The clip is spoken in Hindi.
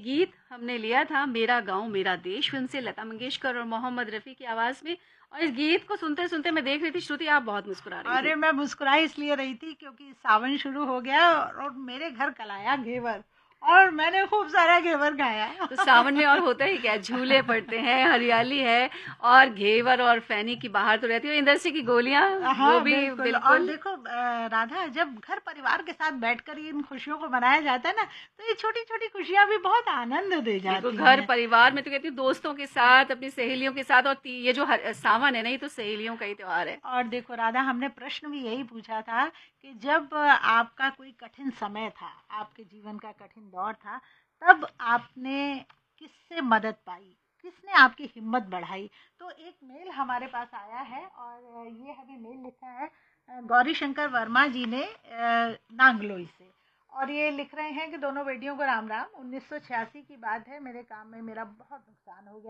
गीत हमने लिया था मेरा गाँव मेरा देश फिल्म से, लता मंगेशकर और मोहम्मद रफ़ी की आवाज़ में। और इस गीत को सुनते-सुनते मैं देख रही थी श्रुति, आप बहुत मुस्कुरा रही अरे थी। मैं मुस्कुरा इसलिए रही थी क्योंकि सावन शुरू हो गया और मेरे घर कल आया घेवर और मैंने खूब सारा घेवर खाया। तो सावन में और होता ही क्या, झूले पड़ते हैं, हरियाली है और घेवर और फैनी की बहार तो रहती है, इंदर की गोलियाँ वो हाँ, भी बिल्कुल। और बिल्कुल। देखो राधा, जब घर परिवार के साथ बैठकर इन खुशियों को मनाया जाता है ना, तो ये छोटी-छोटी खुशियाँ भी बहुत आनंद दे बिल्कुल, जाती घर हैं। परिवार में तो कहती हूँ दोस्तों के साथ, अपनी सहेलियों के साथ, और ये जो सावन है ना, ये तो सहेलियों का ही त्योहार है। और देखो राधा, हमने प्रश्न भी यही पूछा था कि जब आपका कोई कठिन समय था, आपके जीवन का कठिन दौर था, तब आपने किससे मदद पाई, किसने आपकी हिम्मत बढ़ाई? तो एक मेल हमारे पास आया है और ये हमें मेल लिखा है गौरी शंकर वर्मा जी ने नांगलोई से। और ये लिख रहे हैं कि दोनों बेटियों को राम राम। 1986 की बात है, मेरे काम में मेरा बहुत नुकसान हो गया।